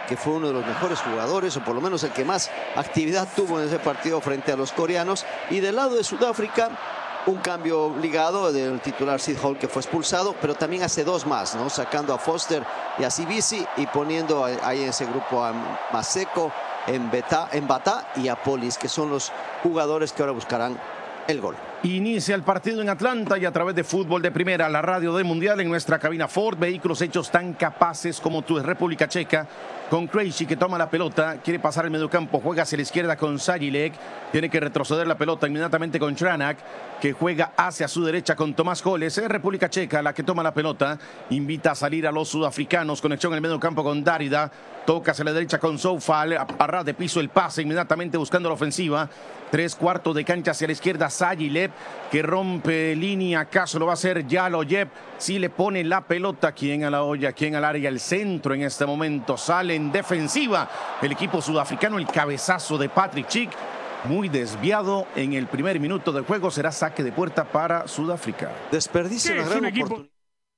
que fue uno de los mejores jugadores, o por lo menos el que más actividad tuvo en ese partido frente a los coreanos. Y del lado de Sudáfrica, un cambio obligado del titular Sid Hall, que fue expulsado, pero también hace dos más, ¿no? Sacando a Foster y a Sibisi y poniendo ahí en ese grupo a Maseko, en Bata y a Polis, que son los jugadores que ahora buscarán el gol. Inicia el partido en Atlanta y a través de Fútbol de Primera, la radio del Mundial, en nuestra cabina Ford, vehículos hechos tan capaces como tú. Es República Checa con Krejci, que toma la pelota, quiere pasar el mediocampo, juega hacia la izquierda con Sajilek, tiene que retroceder la pelota inmediatamente con Čanak, que juega hacia su derecha con Tomás Goles. Es República Checa la que toma la pelota, invita a salir a los sudafricanos, conexión en el mediocampo con Dárida, toca hacia la derecha con Soufal, a ras de piso el pase, inmediatamente buscando la ofensiva. 3/4 de cancha hacia la izquierda, Sajilek, que rompe línea, acaso lo va a hacer Jaloyev, si le pone la pelota, quién a la olla, quién al área, el centro en este momento, sale en defensiva el equipo sudafricano, el cabezazo de Patrick Schick, muy desviado en el primer minuto del juego, será saque de puerta para Sudáfrica. Desperdicio una gran oportunidad.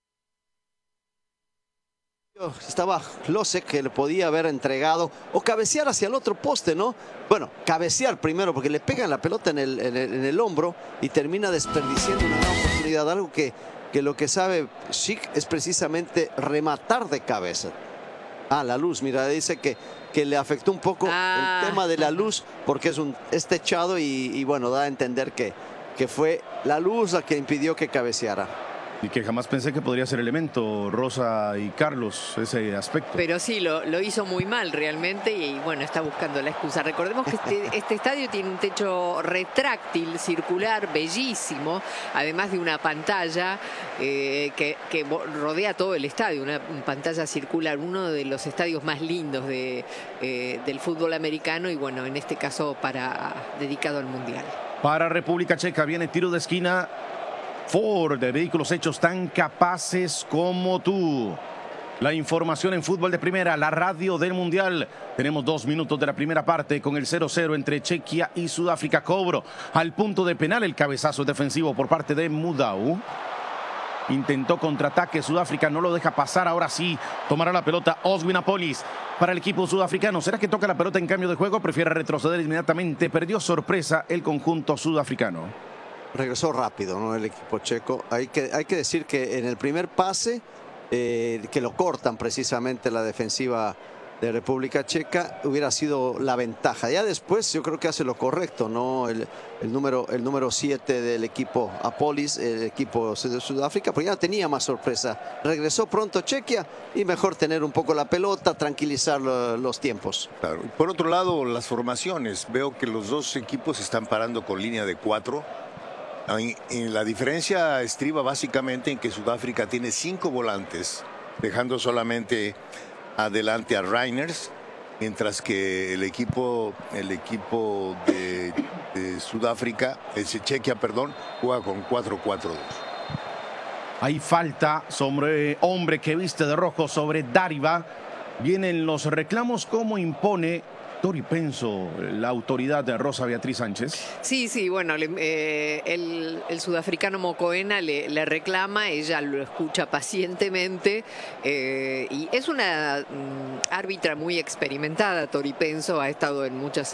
Estaba Klose, que le podía haber entregado o cabecear hacia el otro poste, ¿no? Bueno, cabecear primero porque le pegan la pelota en el hombro y termina desperdiciando una gran oportunidad. Algo que lo que sabe Schick es precisamente rematar de cabeza. La luz, mira, dice que le afectó un poco el tema de la luz porque es techado y bueno, da a entender que fue la luz la que impidió que cabeceara. Y que jamás pensé que podría ser elemento, Rosa y Carlos, ese aspecto. Pero sí, lo hizo muy mal realmente y bueno, está buscando la excusa. Recordemos que este estadio tiene un techo retráctil, circular, bellísimo, además de una pantalla que rodea todo el estadio, una pantalla circular, uno de los estadios más lindos del fútbol americano y bueno, en este caso dedicado al Mundial. Para República Checa viene tiro de esquina. Ford, de vehículos hechos tan capaces como tú. La información en Fútbol de Primera, la radio del Mundial. Tenemos 2 minutos de la primera parte con el 0-0 entre Chequia y Sudáfrica. Cobro al punto de penal, el cabezazo defensivo por parte de Mudau. Intentó contraataque, Sudáfrica no lo deja pasar, ahora sí tomará la pelota Oswin Apolis para el equipo sudafricano. ¿Será que toca la pelota en cambio de juego? Prefiere retroceder inmediatamente, perdió sorpresa el conjunto sudafricano. Regresó rápido, ¿no? El equipo checo. Hay que decir que en el primer pase, que lo cortan precisamente la defensiva de República Checa, hubiera sido la ventaja. Ya después yo creo que hace lo correcto, ¿no? El número 7 del equipo Apolis, el equipo de Sudáfrica, porque ya tenía más sorpresa. Regresó pronto Chequia y mejor tener un poco la pelota, tranquilizar los tiempos. Claro. Por otro lado, las formaciones. Veo que los dos equipos están parando con línea de 4. La diferencia estriba básicamente en que Sudáfrica tiene 5 volantes, dejando solamente adelante a Reiners, mientras que el equipo de Sudáfrica, Chequia, perdón, juega con 4-4-2. Hay falta sobre hombre que viste de rojo sobre Dárida. Vienen los reclamos, como impone Tori Penso, la autoridad de Rosa Beatriz Sánchez. Sí, bueno, el sudafricano Mokoena le reclama, ella lo escucha pacientemente y es una árbitra muy experimentada. Tori Penso ha estado en muchos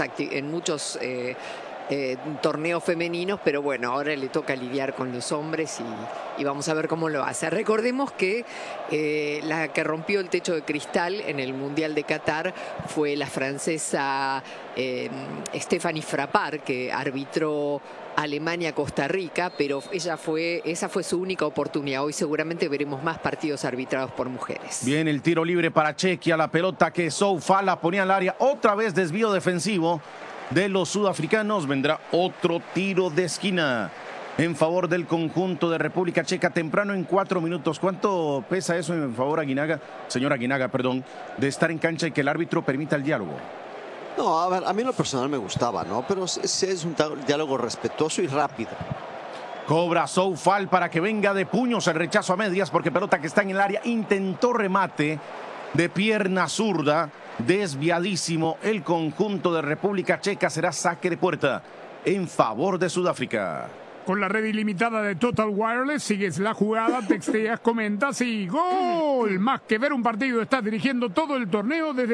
torneos femeninos, pero bueno, ahora le toca lidiar con los hombres y vamos a ver cómo lo hace. Recordemos que la que rompió el techo de cristal en el Mundial de Qatar fue la francesa Stéphanie Frappart, que arbitró Alemania-Costa Rica, pero esa fue su única oportunidad. Hoy seguramente veremos más partidos arbitrados por mujeres. Bien, el tiro libre para Chequia, la pelota que Soufal la ponía al área, otra vez desvío defensivo de los sudafricanos. Vendrá otro tiro de esquina en favor del conjunto de República Checa temprano en 4 minutos. ¿Cuánto pesa eso en favor señor Aguinaga, de estar en cancha y que el árbitro permita el diálogo? No, a ver, a mí en lo personal me gustaba, ¿no? Pero es un diálogo respetuoso y rápido. Cobra Soufal para que venga de puños el rechazo a medias, porque pelota que está en el área, intentó remate de pierna zurda, desviadísimo. El conjunto de República Checa, será saque de puerta en favor de Sudáfrica. Con la red ilimitada de Total Wireless, sigues la jugada, texteas, comentas y ¡gol! Más que ver un partido, estás dirigiendo todo el torneo desde